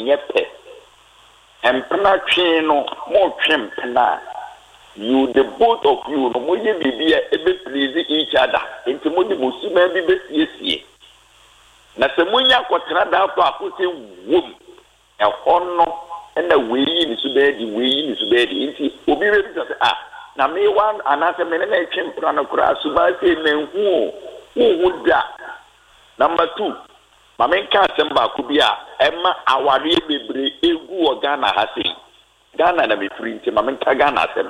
enyepe empena twe no mo twem pena you the both of you no mo ye bibia ebe please each other enti mo di musima bi besiesie na se munya kwotena da to akose wom e honno na weyi ni so bedi enti obi be bi say na me wan anase me na twem pena no kura suba se menhu o da. Number 2 Mamen ka semba ku bia ema aware bebre egu o Ghana ha sei Ghana na be free nti mamen ka Ghana sem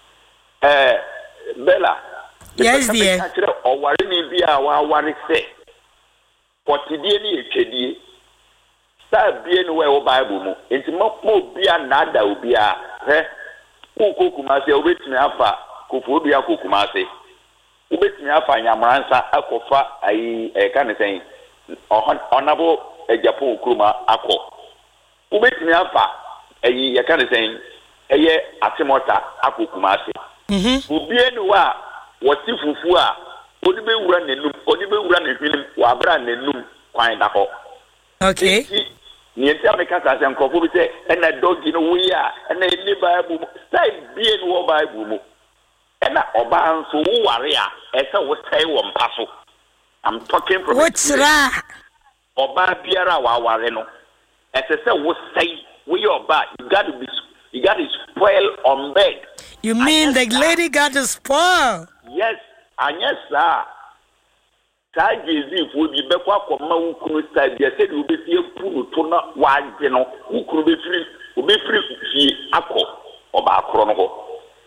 Bella yes dear aware ni bia wa aware se potidie ni etwedie sa bie ni we wo Bible mu nti mo bia na da obia kokuma se obetimi afa kofo bia kokuma se ubetimi afa nyamransa akofa ayi ka ne sen onabo Japan kuruma akọ ubetimi afa ayi ya ka ne sen eye atimota akokuma ase ubie ni wa woti fufu a onibe wura ne hwinem wa bra nenum kwan da ho okay ni enti ameka sa se nkofo bi se na dogi no wi a na ni Bible sai bie ni wo Bible mu ena oba anso wo ware a ese wo sai wo mpaso. I'm talking from what's ra oba biara wa ware no ese se wo sai we oba you got to spoil on bed. You mean the lady got to spoil? Yes, anya sa jezi fu bi be kwa koma wukunu sta bi se de obefie puru to na waje no wukunu be free fi akọ oba akro no ho.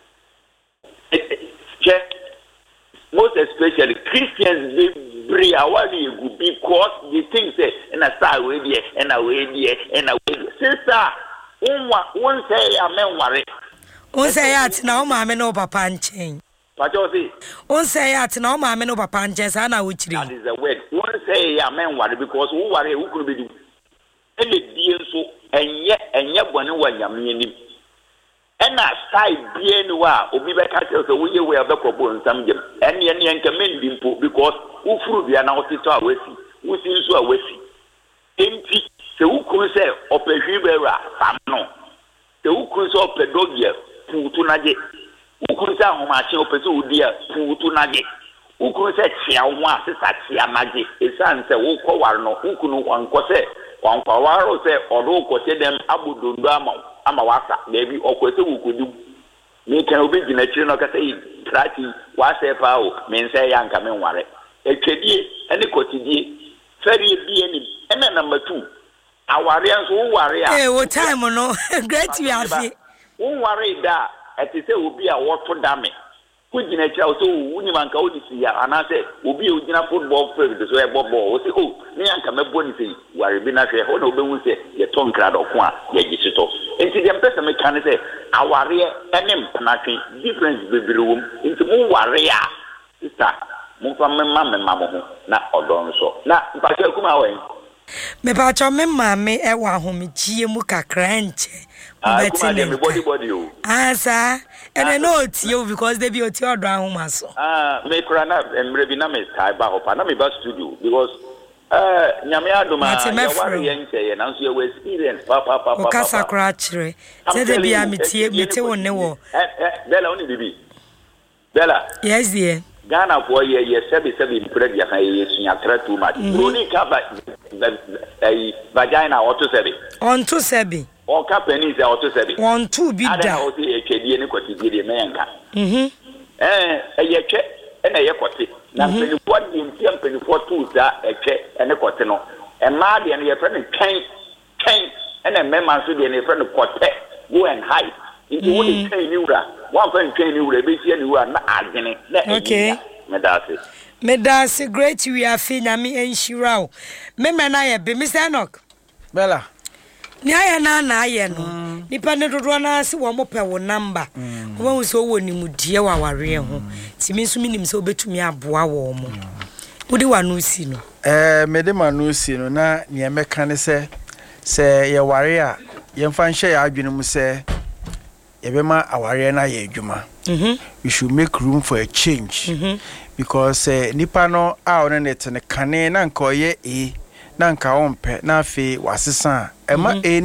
Most especially Christians they bring our because they think say and a star way there and a way there and a way sister one say amen worry one say at na o ma me no papa nchen pacho say one say at na o ma me no papa nchen sa na wuchiri that is the word one say amen worry because who worry who could be do and the die so enye bone wa nyame ni ena side bie ni wa obi be ka tell so we we abekobo nsam gem ene enka mendi mpo because ufuru bia na otito awasi usi nso awasi enti se ukuru se opehwi bera samno se ukuru se opedogie putu naje ukuru se ahomache opese odia putu naje ukuru se tia ho asesa tia naje esan se wo kwar no ukunu wanko se wankwa waro se odo kote dem abudondo ama wasa baby okwese wukudu me kan obi gina chiri no kasa yi trati wasa pa o me nse ya nka me nware etwedie ene kotidie feri bie ni ene number 2 aware anso wo ware a wo time no great we have wo ware da etise obi a woto dame ku gina chira so wuni manka odisi ya anase obi o gina football field so e bobo o se me anka mebo ni sei ware bi na hwe ho na obewu se ye ton krado ko a ye gisito enti dem pesa me kan say aware enem panatwe difference bebirum enti mu ware a sister mu fa memma mo ho na odon so na mpaka kuma wen me pa cho memma me e wa ho me gie mu kakra nche kuma de me body o asa ene no tie because they be oti odo ahoma so me kura na emre bi na me sai ba ho pa na me ba studio because nyame adoma ya ware yenche ye nanso ye experience pa kasa kra chire se de bia mete wonne wo Bella oni bibi Bella yes dear Ghana for ye sebi impred ya kan ye sunya tra too much broni ka vagina auto sebi on to sebi o ka penis auto sebi on to bi da ada o se etwedie ne kwatidie de menka ye twe ena ye kote na penifo de ntiam penifo tu za etwe ene kote no ema de ne ye friend twen ena mema so de ne friend kote go and hide into what is twen ni wura one friend twen ni wura be tie ni wura na agene na okay medase great we are fina me enshira o me na ye be Mr. Enoch Bella ni aya na aye no nipa ne dodo na ase wo mope wo number wo so wo ni mudie wa ware ho timi nso minim se obetumi aboa wo mo wodi wanu si no mede manu si no na ne meka ne se ye ware a ye mfa nhye ya adwene mu se ye bema aware na ye adwuma we should make room for a change because nipa no a one net ne kane na nka oye na nka ompe na afi wasesa ema